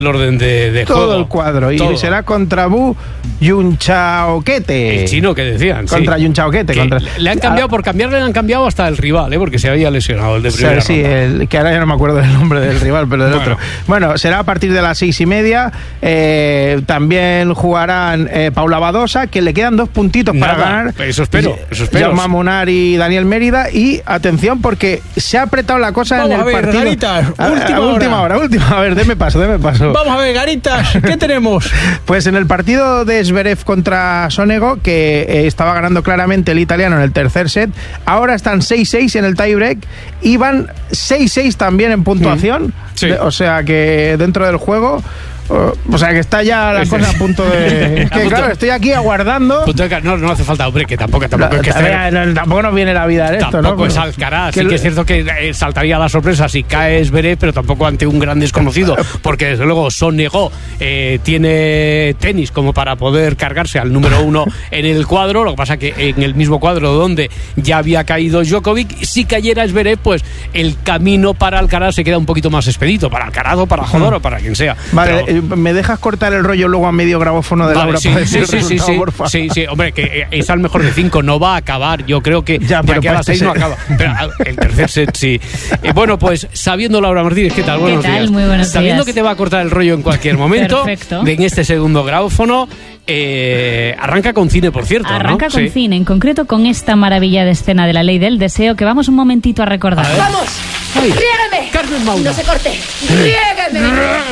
el orden de todo juego. El cuadro. Todo. Y será contra Bu Yunchaoquete. El chino que decían. Contra sí. Yunchaoquete. Le han cambiado, por cambiarle le han cambiado hasta el rival, porque se había lesionado el de primera Sí, ronda. que ahora ya no me acuerdo del nombre del rival, pero del otro. Bueno, será a partir de las 6:30. También jugarán Paula Badosa, que le quedan 2 puntitos para ganar. Eso espero. Jaume Munar y Daniel Mérida. Y atención, porque se ha apretado la cosa en el partido. Garitas, última hora. A ver, deme paso. Vamos a ver, Garitas, ¿qué tenemos? Pues en el partido de Zverev contra Sonego, que estaba ganando claramente el italiano en el tercer set, ahora están 6-6 en el tiebreak y van 6-6 también en puntuación. Sí. O sea que dentro del juego... O sea que está ya la cosa a punto de... Que claro, estoy aquí aguardando... No hace falta, hombre, que tampoco es que tampoco nos viene la vida en esto, ¿no? Tampoco es Alcaraz. Sí que es cierto que saltaría la sorpresa si cae Zverev, pero tampoco ante un gran desconocido, porque desde luego Sonego tiene tenis como para poder cargarse al número 1 en el cuadro. Lo que pasa que en el mismo cuadro donde ya había caído Djokovic, si cayera Zverev, pues el camino para Alcaraz se queda un poquito más expedito, para Alcaraz o para Jodor o para quien sea. Vale, pero... ¿me dejas cortar el rollo luego a medio grabófono de Laura? Sí, hombre, que es al mejor de 5, no va a acabar. Yo creo que ya, de aquí a las 6 no acaba. Pero el tercer set sí. Bueno, pues sabiendo, Laura Martínez, ¿qué tal? Buenos días. Muy buenos Sabiendo días. que te va a cortar el rollo en cualquier momento, en este segundo grabófono, arranca con cine, por cierto. Arranca con cine, en concreto con esta maravilla de escena de La Ley del Deseo que vamos un momentito a recordar. ¡Vamos! ¡Riégame! Carmen Maura. ¡No se corte! ¡Riégame!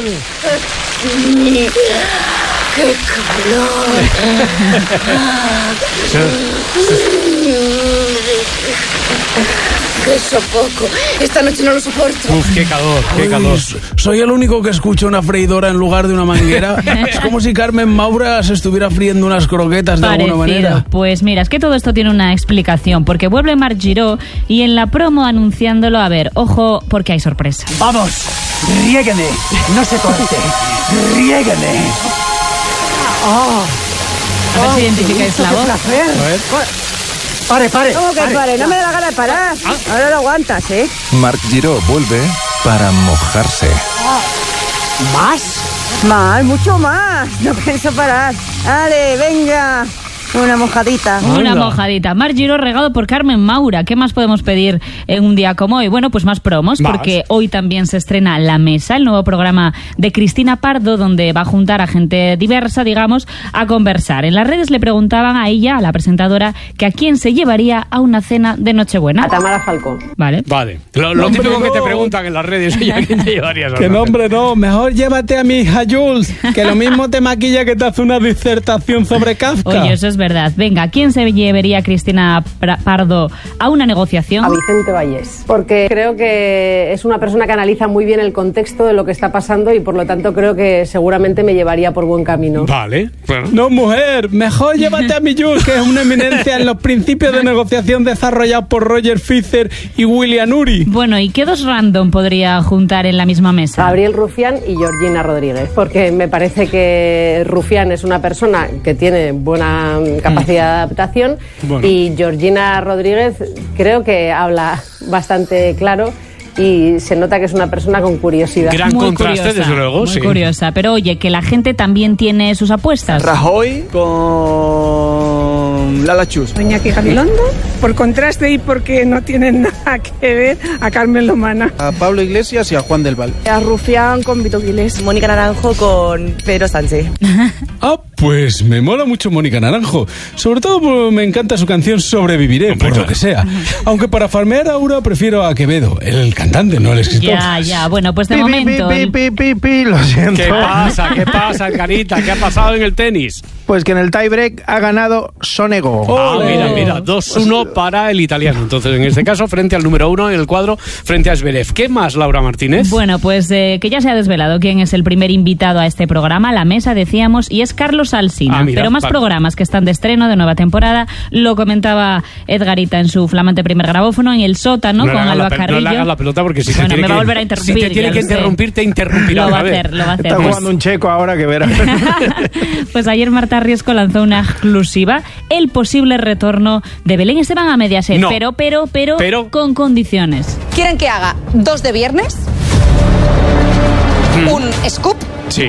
¡Qué calor! ¡Qué sofoco! Esta noche no lo soporto. Uf, qué calor. Soy el único que escucha una freidora en lugar de una manguera. Es como si Carmen Maura se estuviera friendo unas croquetas de alguna manera. Pues mira, es que todo esto tiene una explicación, porque vuelve Marc Giró y en la promo anunciándolo, a ver, ojo, porque hay sorpresa. ¡Vamos! ¡Riégueme! ¡No se corte! ¡Riégueme! A ver si identificáis la voz. ¡Placer! A ver. ¡Pare! ¿Cómo que pare? No me da la gana de parar. Ahora lo aguantas, ¿eh? Marc Giró vuelve para mojarse. ¿Más? Más, mucho más. No pienso parar. ¡Ale, venga! Una mojadita. Una mojadita. Marc Giró regado por Carmen Maura. ¿Qué más podemos pedir en un día como hoy? Bueno, pues más promos, porque hoy también se estrena La Mesa, el nuevo programa de Cristina Pardo, donde va a juntar a gente diversa, digamos, a conversar. En las redes le preguntaban a ella, a la presentadora, que a quién se llevaría a una cena de Nochebuena. A Tamara Falcón. Vale. Lo típico que te preguntan en las redes, oye, ¿a quién te llevarías? Que nombre no, mejor llévate a mi hija Jules, que lo mismo te maquilla que te hace una disertación sobre Kafka. Oye, eso es verdad. Venga, ¿quién se llevaría Cristina Pardo a una negociación? A Vicente Vallés. Porque creo que es una persona que analiza muy bien el contexto de lo que está pasando y por lo tanto creo que seguramente me llevaría por buen camino. Vale. Bueno. No, mujer, mejor llévate a mi Jules, que es una eminencia en los principios de negociación desarrollados por Roger Fisher y William Ury. Bueno, ¿y qué dos random podría juntar en la misma mesa? Gabriel Rufián y Georgina Rodríguez. Porque me parece que Rufián es una persona que tiene buena capacidad de adaptación y Georgina Rodríguez creo que habla bastante claro y se nota que es una persona con curiosidad. Gran muy contraste, curiosa, desde luego. Muy curiosa, pero oye, que la gente también tiene sus apuestas. Rajoy con Lala Chus. Iñaki Gabilondo, por contraste y porque no tienen nada que ver, a Carmen Lomana. A Pablo Iglesias y a Juan del Val. A Rufián con Vito Quiles. Mónica Naranjo con Pedro Sánchez. Pues me mola mucho Mónica Naranjo. Sobre todo porque me encanta su canción Sobreviviré, por lo que sea. Aunque para farmear a Aura prefiero a Quevedo, el cantante, no el escritor. Ya, bueno, pues de momento... Lo siento. ¿Qué pasa, Carita? ¿Qué ha pasado en el tenis? Pues que en el tiebreak ha ganado Sonego. Mira, 2-1 para el italiano. Entonces, en este caso, frente al número 1 en el cuadro, frente a Zverev. ¿Qué más, Laura Martínez? Bueno, pues que ya se ha desvelado quién es el primer invitado a este programa, La Mesa, decíamos, y es Carlos Alsina. Pero más programas que están de estreno, de nueva temporada. Lo comentaba Edgarita en su flamante primer grabófono, en El Sótano, con Alba Carrillo. No le hagas la pelota porque si me va a volver a interrumpir. Si te tiene que interrumpir, te interrumpirá. Lo va a hacer. Está jugando un checo ahora que verás. Pues ayer Marta Riesco lanzó una exclusiva, el posible retorno de Belén Esteban a Mediaset, no. pero con condiciones. ¿Quieren que haga 2 de viernes? un scoop